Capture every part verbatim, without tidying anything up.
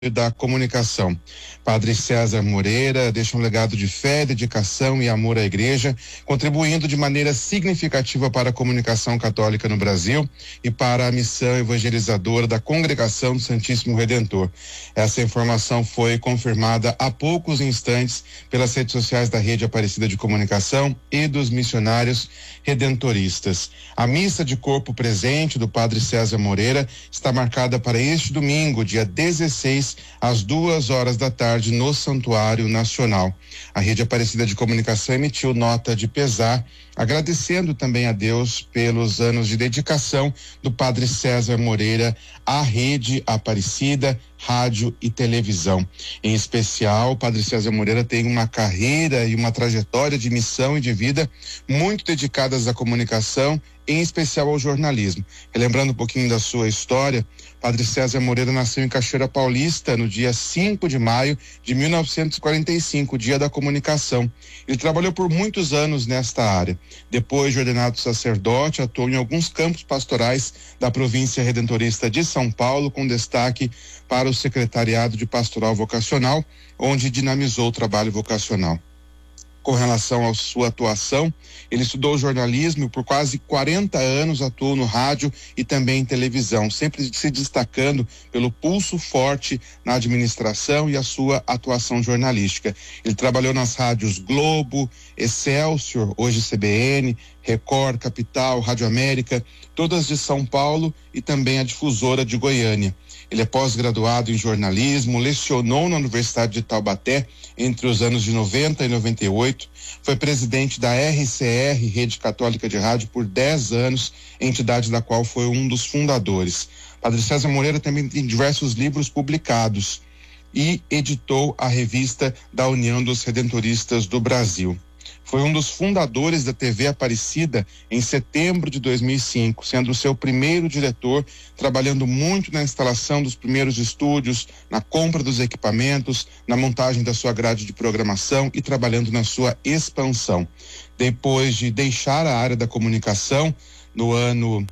da comunicação. Padre César Moreira deixa um legado de fé, dedicação e amor à igreja, contribuindo de maneira significativa para a comunicação católica no Brasil e para a missão evangelizadora da Congregação do Santíssimo Redentor. Essa informação foi confirmada há poucos instantes pelas redes sociais da Rede Aparecida de Comunicação e dos missionários redentoristas. A missa de corpo presente do Padre César Moreira está marcada para este domingo, dia dezesseis, às duas horas da tarde, no Santuário Nacional. A Rede Aparecida de Comunicação emitiu nota de pesar, agradecendo também a Deus pelos anos de dedicação do Padre César Moreira à Rede Aparecida, rádio e televisão. Em especial, o Padre César Moreira tem uma carreira e uma trajetória de missão e de vida muito dedicadas à comunicação, em especial ao jornalismo. Relembrando um pouquinho da sua história, Padre César Moreira nasceu em Cachoeira Paulista no dia cinco de maio de mil novecentos e quarenta e cinco, dia da comunicação. Ele trabalhou por muitos anos nesta área. Depois de ordenado sacerdote, atuou em alguns campos pastorais da província redentorista de São Paulo, com destaque para o secretariado de pastoral vocacional, onde dinamizou o trabalho vocacional. Com relação à sua atuação, ele estudou jornalismo e por quase quarenta anos atuou no rádio e também em televisão, sempre se destacando pelo pulso forte na administração e a sua atuação jornalística. Ele trabalhou nas rádios Globo, Excelsior, hoje C B N, Record, Capital, Rádio América, todas de São Paulo e também a Difusora de Goiânia. Ele é pós-graduado em jornalismo, lecionou na Universidade de Taubaté entre os anos de noventa e noventa e oito, foi presidente da R C R, Rede Católica de Rádio, por dez anos, entidade da qual foi um dos fundadores. Padre César Moreira também tem diversos livros publicados e editou a revista da União dos Redentoristas do Brasil. Foi um dos fundadores da T V Aparecida em setembro de dois mil e cinco, sendo o seu primeiro diretor, trabalhando muito na instalação dos primeiros estúdios, na compra dos equipamentos, na montagem da sua grade de programação e trabalhando na sua expansão. Depois de deixar a área da comunicação no ano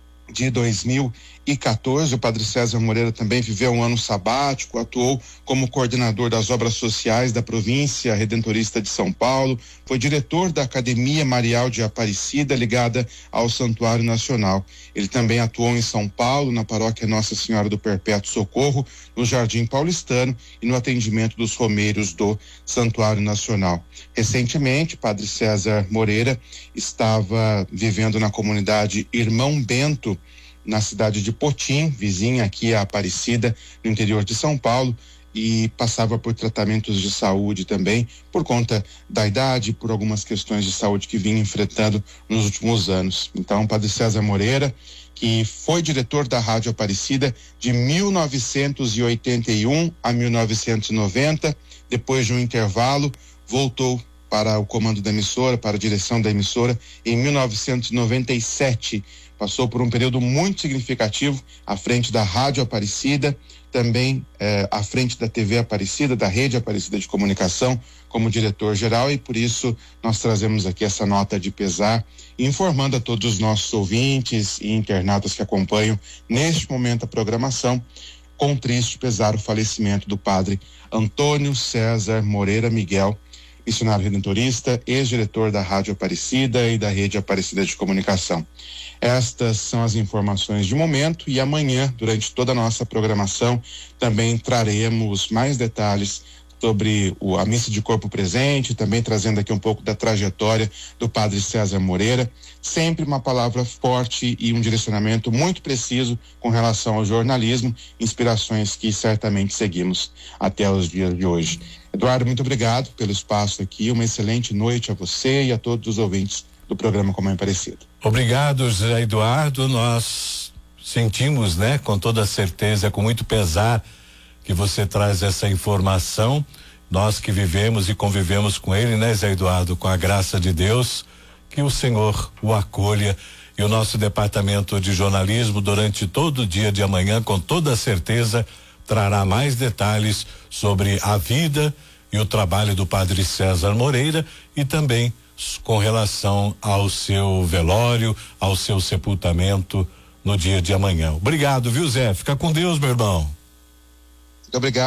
de dois mil e quatorze, o Padre César Moreira também viveu um ano sabático, atuou como coordenador das obras sociais da província redentorista de São Paulo, foi diretor da Academia Marial de Aparecida, ligada ao Santuário Nacional. Ele também atuou em São Paulo, na paróquia Nossa Senhora do Perpétuo Socorro, no Jardim Paulistano e no atendimento dos romeiros do Santuário Nacional. Recentemente, Padre César Moreira estava vivendo na comunidade Irmão Bento, na cidade de Potim, vizinha aqui a Aparecida, no interior de São Paulo, e passava por tratamentos de saúde também, por conta da idade, por algumas questões de saúde que vinha enfrentando nos últimos anos. Então, Padre César Moreira, que foi diretor da Rádio Aparecida de mil novecentos e oitenta e um a mil novecentos e noventa, depois de um intervalo, voltou para o comando da emissora, para a direção da emissora, em mil novecentos e noventa e sete. Passou por um período muito significativo à frente da Rádio Aparecida, também eh, à frente da T V Aparecida, da Rede Aparecida de Comunicação, como diretor-geral, e por isso nós trazemos aqui essa nota de pesar, informando a todos os nossos ouvintes e internautas que acompanham neste momento a programação, com triste pesar o falecimento do padre Antônio César Moreira Miguel, missionário redentorista, ex-diretor da Rádio Aparecida e da Rede Aparecida de Comunicação. Estas são as informações de momento e amanhã, durante toda a nossa programação, também traremos mais detalhes sobre o, a missa de corpo presente, também trazendo aqui um pouco da trajetória do Padre César Moreira, sempre uma palavra forte e um direcionamento muito preciso com relação ao jornalismo, inspirações que certamente seguimos até os dias de hoje. Eduardo, muito obrigado pelo espaço aqui, uma excelente noite a você e a todos os ouvintes do programa Como é Aparecido. Obrigado, José Eduardo, nós sentimos, né, com toda certeza, com muito pesar, que você traz essa informação, nós que vivemos e convivemos com ele, né, Zé Eduardo, com a graça de Deus, que o Senhor o acolha e o nosso departamento de jornalismo durante todo o dia de amanhã, com toda certeza, trará mais detalhes sobre a vida e o trabalho do Padre César Moreira e também com relação ao seu velório, ao seu sepultamento no dia de amanhã. Obrigado, viu, Zé? Fica com Deus, meu irmão. Muito obrigado.